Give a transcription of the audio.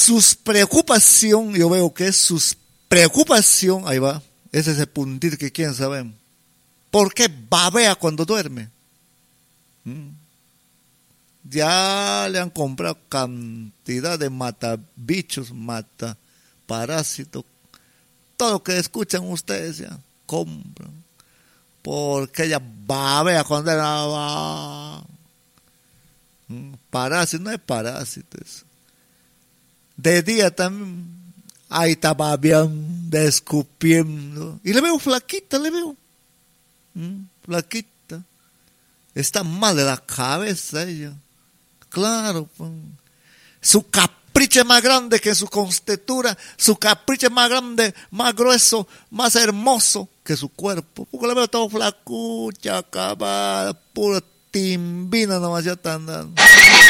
sus preocupación, yo veo que es sus preocupación, ahí va, ese es el puntito que quieren saber. ¿Por qué babea cuando duerme? Ya le han comprado cantidad de matabichos, mataparásitos, todo lo que escuchan ustedes ya, compran. Porque ella babea cuando era parásito, no es parásito eso. De día también, ahí está babeando, escupiendo. Y le veo flaquita, le veo. Flaquita. Está mal de la cabeza ella. Claro, pues. Su capricho es más grande que su constitura. Su capricho es más grande, más grueso, más hermoso que su cuerpo. Porque le veo todo flacucha, acabada, pura timbina nomás ya está andando.